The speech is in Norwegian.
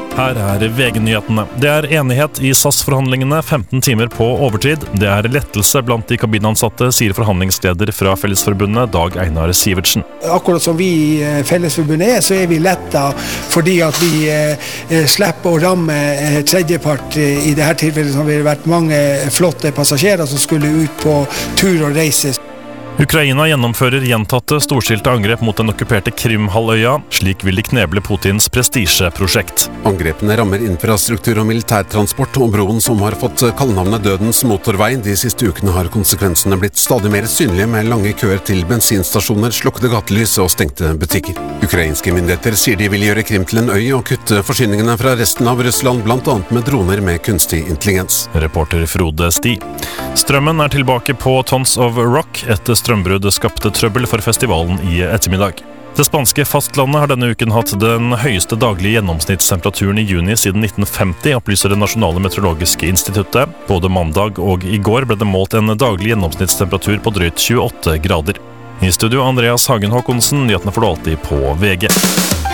Her VG-nyhetene. Det enighet I SAS-forhandlingene, 15 timer på overtid. Det lettelse blant de kabinansatte, sier forhandlingsleder fra Fellesforbundet, Dag Einar Sivertsen. Akkurat som vi I Fellesforbundet så vi letta fordi at vi slipper å ramme tredjepart. I dette tilfellet så har det vært mange flotte passasjerer som skulle ut på tur og reise. Ukraina gjennomfører gjentatte storstilte angrep mot den okkuperte Krimhalvøya. Slik vil de kneble Putins prestisjeprosjekt. Angrepene rammer infrastruktur og militærtransport, og broen som har fått kallenavnet Dødens motorvei. De siste ukene har konsekvensene blitt stadig mer synlige med lange køer til bensinstasjoner, slukkede gatelys og stengte butikker. Ukrainske myndigheter sier de vil gjøre Krim til en øy og kutte forsyningene fra resten av Russland, blant annet med droner med kunstig intelligens. Reporter Frode Sti. Strømmen tilbake på Tons of Rock. Et strømbrudd skapte trøbbel for festivalen I ettermiddag. Det spanske fastlandet har denne uken hatt den høyeste daglige gjennomsnittstemperaturen I juni siden 1950, opplyser det nasjonale meteorologiske instituttet. Både mandag og I går ble det målt en daglig gjennomsnittstemperatur på drøyt 28 grader. I studio Andreas Hagen Håkonsen, nyhetene får du alltid på VG.